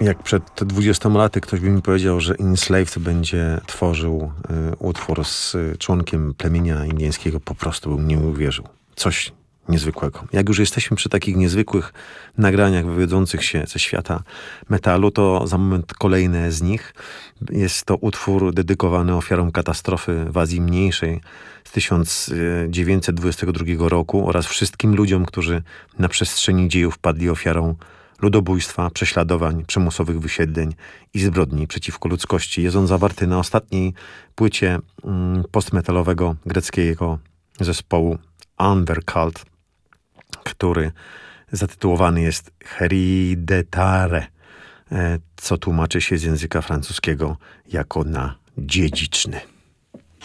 Jak przed 20 laty ktoś by mi powiedział, że Enslaved będzie tworzył utwór z członkiem plemienia indyjskiego, po prostu bym nie uwierzył. Coś niezwykłego. Jak już jesteśmy przy takich niezwykłych nagraniach wywodzących się ze świata metalu, to za moment kolejne z nich. Jest to utwór dedykowany ofiarom katastrofy w Azji Mniejszej z 1922 roku oraz wszystkim ludziom, którzy na przestrzeni dziejów padli ofiarą ludobójstwa, prześladowań, przymusowych wysiedleń i zbrodni przeciwko ludzkości. Jest on zawarty na ostatniej płycie postmetalowego greckiego zespołu Undercult, który zatytułowany jest Hereditare, co tłumaczy się z języka francuskiego jako na dziedziczny.